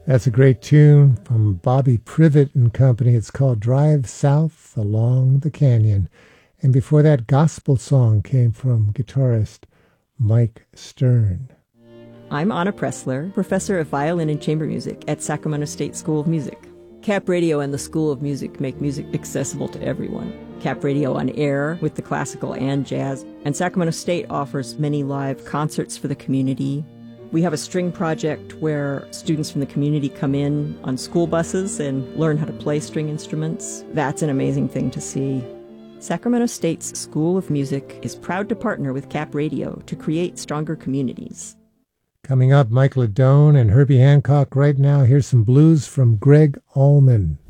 That's a great tune from Bobby Privet and Company. It's called Drive South Along the Canyon. And before that, gospel song came from guitarist Mike Stern. I'm Anna Pressler, professor of violin and chamber music at Sacramento State School of Music. Cap Radio and the School of Music make music accessible to everyone. Cap Radio on air with the classical and jazz, and Sacramento State offers many live concerts for the community. We have a string project where students from the community come in on school buses and learn how to play string instruments. That's an amazing thing to see. Sacramento State's School of Music is proud to partner with Cap Radio to create stronger communities. Coming up, Mike Ladone and Herbie Hancock right now. Here's some blues from Greg Allman.